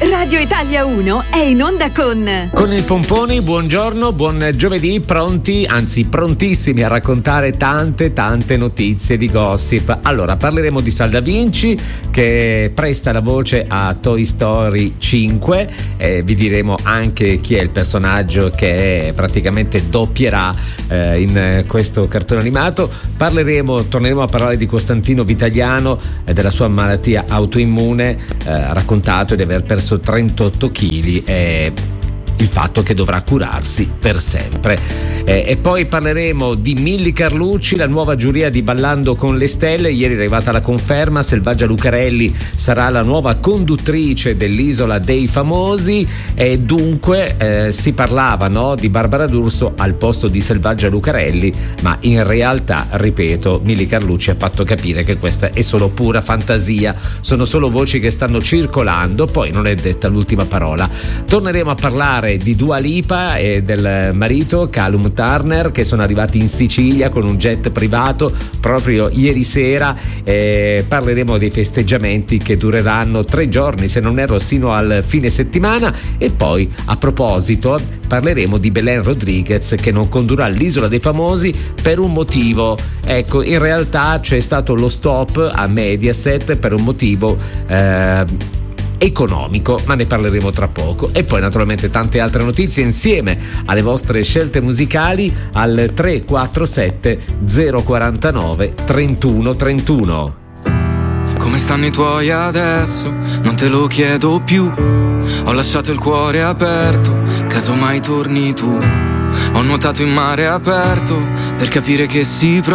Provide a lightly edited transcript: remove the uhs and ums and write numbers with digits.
Radio Italia 1 è in onda con il Pomponi. Buongiorno, buon giovedì, pronti, anzi prontissimi a raccontare tante notizie di gossip. Allora, parleremo di Salda Vinci che presta la voce a Toy Story 5, vi diremo anche chi è il personaggio che praticamente doppierà in questo cartone animato. Torneremo a parlare di Costantino Vitagliano e della sua malattia autoimmune, raccontato di aver perso 38 kg e il fatto che dovrà curarsi per sempre. E poi parleremo di Milly Carlucci, la nuova giuria di Ballando con le Stelle. Ieri è arrivata la conferma, Selvaggia Lucarelli sarà la nuova conduttrice dell'Isola dei Famosi e dunque si parlava, no, di Barbara D'Urso al posto di Selvaggia Lucarelli, ma in realtà, ripeto, Milly Carlucci ha fatto capire che questa è solo pura fantasia, sono solo voci che stanno circolando, poi non è detta l'ultima parola. Torneremo a parlare di Dua Lipa e del marito Callum Turner che sono arrivati in Sicilia con un jet privato proprio ieri sera. Parleremo dei festeggiamenti che dureranno 3 giorni, se non erro, sino al fine settimana. E poi, a proposito, parleremo di Belen Rodriguez che non condurrà l'Isola dei Famosi per un motivo. Ecco, in realtà c'è stato lo stop a Mediaset per un motivo economico, ma ne parleremo tra poco. E poi naturalmente tante altre notizie insieme alle vostre scelte musicali al 347 049 3131. Come stanno i tuoi adesso? Non te lo chiedo più. Ho lasciato il cuore aperto, caso mai torni tu. Ho nuotato in mare aperto per capire che si